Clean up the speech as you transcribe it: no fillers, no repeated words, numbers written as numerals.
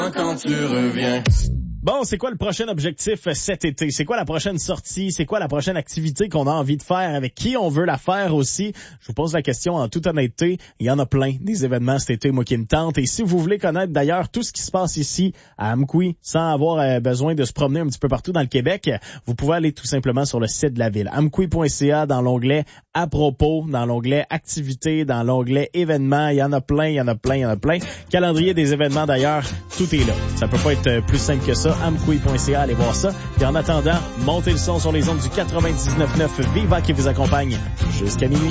quand tu reviens. Bon, c'est quoi le prochain objectif cet été? C'est quoi la prochaine sortie? C'est quoi la prochaine activité qu'on a envie de faire? Avec qui on veut la faire aussi? Je vous pose la question en toute honnêteté. Il y en a plein des événements cet été, moi, qui me tentent. Et si vous voulez connaître d'ailleurs tout ce qui se passe ici à Amqui, sans avoir besoin de se promener un petit peu partout dans le Québec, vous pouvez aller tout simplement sur le site de la ville. amqui.ca dans l'onglet à propos, dans l'onglet activités, dans l'onglet événements. Il y en a plein. Calendrier des événements d'ailleurs, tout est là. Ça peut pas être plus simple que ça. amqui.ca, allez voir ça. Et en attendant, montez le son sur les ondes du 99.9 Viva qui vous accompagne jusqu'à minuit.